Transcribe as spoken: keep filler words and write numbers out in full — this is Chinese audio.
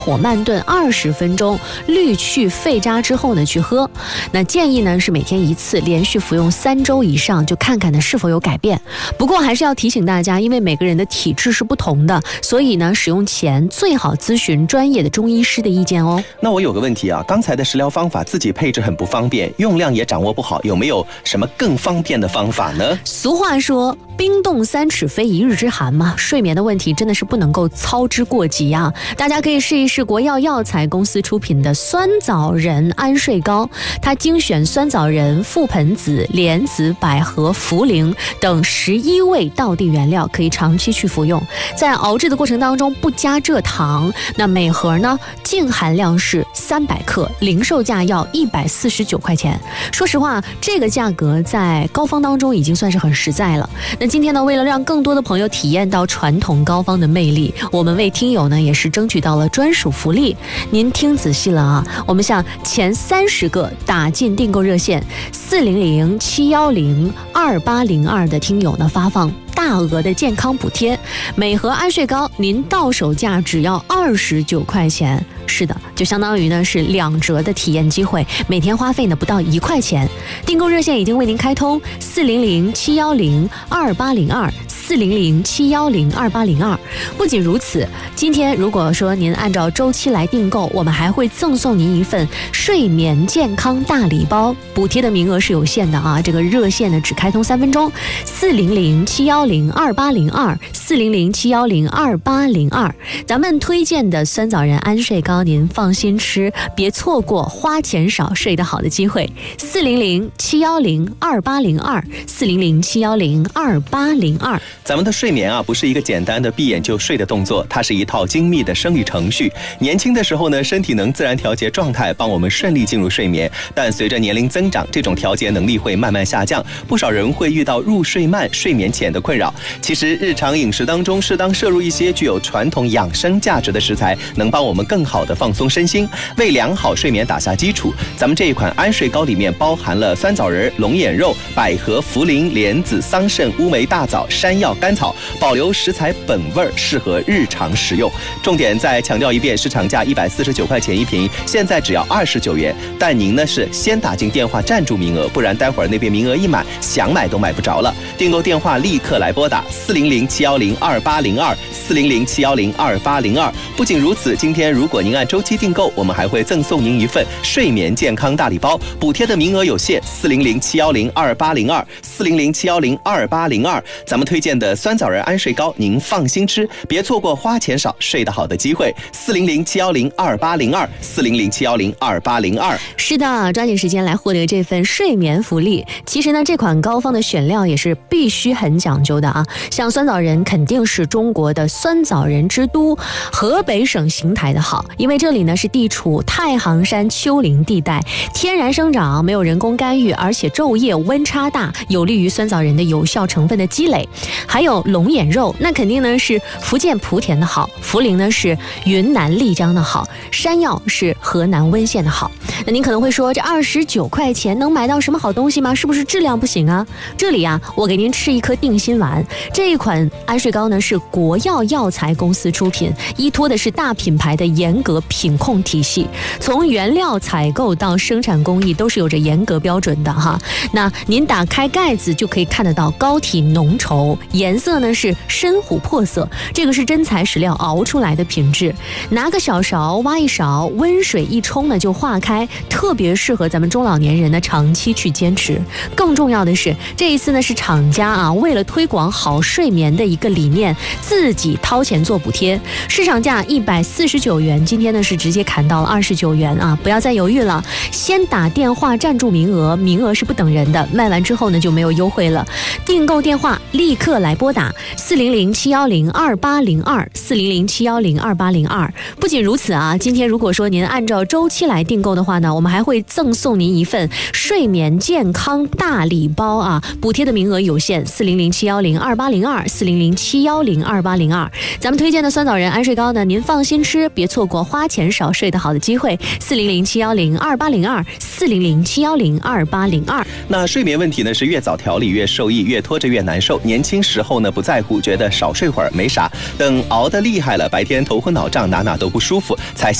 火慢炖二十分钟，滤去废渣之后呢去喝。那建议呢是每天一次，连续服用三周以上，就看看呢是否有改变。不过还是要提醒大家，因为每个人的体质是不同的，所以呢使用前最好咨询专业的中医师的意见哦。 那我有个问题啊，刚才的食疗方法自己配置很不方便，用量也掌握不好，有没有什么更方便的方法呢？ 俗话说冰冻三尺非一日之寒嘛，睡眠的问题真的是不能够操之过急啊！大家可以试一试国药药材公司出品的酸枣仁安睡膏，它精选酸枣仁、覆盆子、莲子、百合、茯苓等十一味道地原料，可以长期去服用。在熬制的过程当中不加蔗糖，那每盒呢净含量是三百克，零售价要一百四十九块钱。说实话，这个价格在膏方当中已经算是很实在了。那今天呢，为了让更多的朋友体验到传统膏方的魅力，我们为听友呢也是争取到了专属福利。您听仔细了啊，我们向前三十个打进订购热线四零零七幺零二八零二的听友呢发放大额的健康补贴，每盒安睡膏您到手价只要二十九块钱。是的，就相当于呢是两折的体验机会，每天花费呢不到一块钱。订购热线已经为您开通四零零七幺零二八零二四零零七幺零二八零二。不仅如此，今天如果说您按照周期来订购，我们还会赠送您一份睡眠健康大礼包，补贴的名额是有限的啊，这个热线呢只开通三分钟，四零零七幺零二八零二四零零七幺零二八零二。咱们推荐的酸枣仁安睡膏，您放心吃，别错过花钱少睡得好的机会。四零零七幺零二八零二四零零七幺零二八零二。 咱们的睡眠啊，不是一个简单的闭眼就睡的动作，它是一套精密的生理程序。年轻的时候呢，身体能自然调节状态，帮我们顺利进入睡眠。但随着年龄增长，这种调节能力会慢慢下降，不少人会遇到入睡慢、睡眠浅的困扰。其实日常饮食当中适当摄入一些具有传统养生价值的食材，能帮我们更好的放松身心，为良好睡眠打下基础。咱们这一款安睡膏里面包含了酸枣仁、龙眼肉、百合、茯苓、莲子、桑葚、乌梅、大枣、山药、甘草，保留食材本味，适合日常食用。重点再强调一遍，市场价一百四十九块钱一瓶，现在只要二十九元。但您呢是先打进电话占住名额，不然待会儿那边名额一满，想买都买不着了。订购电话立刻来拨打四零零七幺零二八零二四零零七幺零二八零二。不仅如此，今天如果您按周期订购，我们还会赠送您一份睡眠健康大礼包，补贴的名额有限，四零零七幺零二八零二四零零七幺零二八零二。咱们推荐的酸枣仁安睡膏，您放心吃，别错过花钱少睡得好的机会。四零零七幺零二八零二四零零七幺零二八零二。 是的，抓紧时间来获得这份睡眠福利。其实呢，这款膏方的选料也是必须很讲究的啊。像酸枣仁肯定是中国的酸枣仁之都，河北省邢台的好，因为这里呢是地处太行山丘陵地带，天然生长，没有人工干预，而且昼夜温差大，有利于酸枣仁的有效成分的积累。还有龙眼肉，那肯定呢是福建莆田的好，茯苓呢是云南丽江的好，山药是河南温县的好。那您可能会说，这二十九块钱能买到什么好东西吗？是不是质量不行啊？这里啊，我给您吃一颗定心丸。这一款安睡膏呢是国药药材公司出品，依托的是大品牌的严格品控体系，从原料采购到生产工艺都是有着严格标准的哈。那您打开盖子就可以看得到膏体浓稠，颜色呢是深琥珀色，这个是真材实料熬出来的品质。拿个小勺挖一勺，温水一冲呢就化开，特别适合咱们中老年人呢长期去坚持。更重要的是，这一次呢是厂家啊为了推广好睡眠的一个理念，自己掏钱做补贴，市场价一百四十九元，今天呢是直接砍到了二十九元啊！不要再犹豫了，先打电话占住名额，名额是不等人的，卖完之后呢就没有优惠了。订购电话立刻来拨打四零零七幺零二八零二四零零七幺零二八零二。不仅如此啊，今天如果说您按照周期来订购的话呢， 呢，我们还会赠送您一份睡眠健康大礼包啊，补贴的名额有限，四零零七幺零二八零二，四零零七幺零二八零二。咱们推荐的酸枣仁安睡膏呢，您放心吃，别错过花钱少睡的好的机会。四零零七幺零二八零二，四零零七幺零二八零二。 那睡眠问题呢，是越早调理越受益，越拖着越难受。年轻时候呢不在乎，觉得少睡会儿没啥，等熬得厉害了，白天头昏脑胀，哪哪都不舒服，才